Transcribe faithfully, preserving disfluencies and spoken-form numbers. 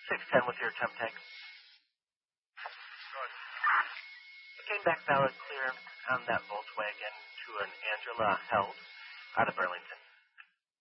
six ten with your temp tank. Good. It came back valid clear on that Volkswagen to an Angela Held out of Burlington.